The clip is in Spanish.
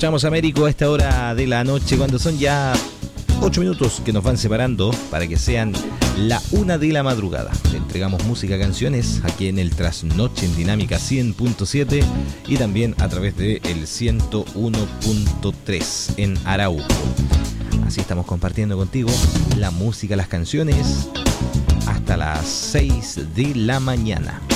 escuchamos Américo a esta hora de la noche, cuando son ya 8 minutos que nos van separando para que sean la 1 de la madrugada. Te entregamos música, canciones aquí en el Trasnoche en Dinámica 100.7 y también a través de el 101.3 en Arauco. Así estamos compartiendo contigo la música, las canciones hasta las 6 de la mañana.